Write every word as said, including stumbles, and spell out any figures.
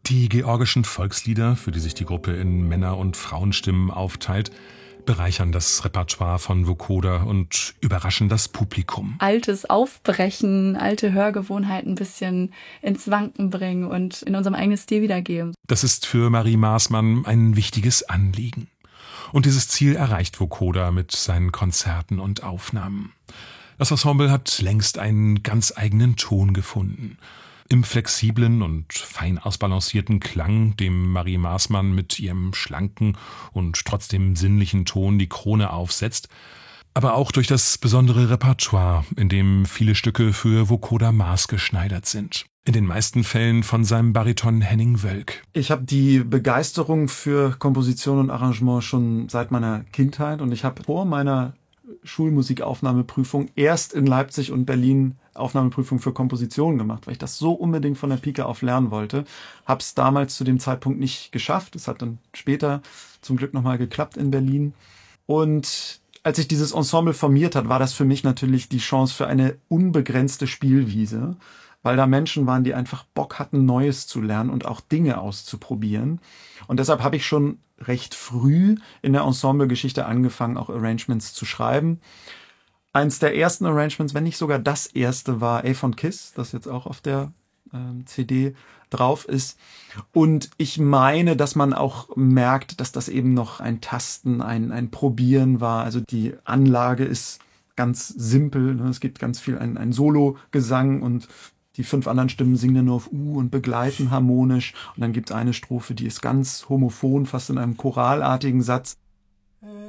Die georgischen Volkslieder, für die sich die Gruppe in Männer- und Frauenstimmen aufteilt, bereichern das Repertoire von Vokoda und überraschen das Publikum. Altes aufbrechen, alte Hörgewohnheiten ein bisschen ins Wanken bringen und in unserem eigenen Stil wiedergeben. Das ist für Marie Maßmann ein wichtiges Anliegen. Und dieses Ziel erreicht Vokoda mit seinen Konzerten und Aufnahmen. Das Ensemble hat längst einen ganz eigenen Ton gefunden. Im flexiblen und fein ausbalancierten Klang, dem Marie Maßmann mit ihrem schlanken und trotzdem sinnlichen Ton die Krone aufsetzt, aber auch durch das besondere Repertoire, in dem viele Stücke für Vokoda maßgeschneidert sind. In den meisten Fällen von seinem Bariton Henning Wölk. Ich habe die Begeisterung für Komposition und Arrangement schon seit meiner Kindheit und ich habe vor meiner Schulmusikaufnahmeprüfung erst in Leipzig und Berlin Aufnahmeprüfung für Komposition gemacht, weil ich das so unbedingt von der Pike auf lernen wollte. Hab's damals zu dem Zeitpunkt nicht geschafft. Es hat dann später zum Glück nochmal geklappt in Berlin. Und als sich dieses Ensemble formiert hat, war das für mich natürlich die Chance für eine unbegrenzte Spielwiese, weil da Menschen waren, die einfach Bock hatten, Neues zu lernen und auch Dinge auszuprobieren. Und deshalb habe ich schon recht früh in der Ensemblegeschichte angefangen, auch Arrangements zu schreiben. Eins der ersten Arrangements, wenn nicht sogar das erste, war A von Kiss, das jetzt auch auf der ähm, C D drauf ist. Und ich meine, dass man auch merkt, dass das eben noch ein Tasten, ein, ein Probieren war. Also die Anlage ist ganz simpel. Ne? Es gibt ganz viel ein, ein Solo-Gesang und die fünf anderen Stimmen singen dann nur auf U und begleiten harmonisch. Und dann gibt es eine Strophe, die ist ganz homophon, fast in einem choralartigen Satz.